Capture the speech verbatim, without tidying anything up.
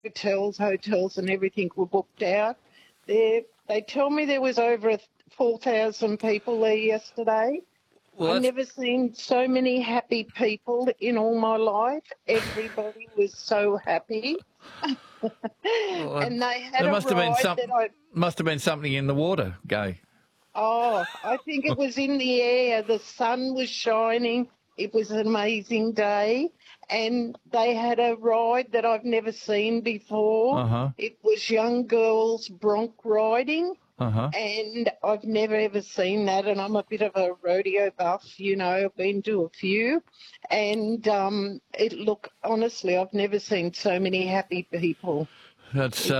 hotels, hotels and everything were booked out. There, they tell me there was over four thousand people there yesterday. Well, I've that's, never seen so many happy people in all my life. Everybody was so happy. well, And they had there a must have been ride some, that I... must have been something in the water, Gay. Oh, I think it was in the air. The sun was shining. It was an amazing day. And they had a ride that I've never seen before. Uh-huh. It was young girls bronc riding. Uh-huh. And I've never ever seen that. And I'm a bit of a rodeo buff, you know, I've been to a few. And um, it look, honestly, I've never seen so many happy people. That's... Uh,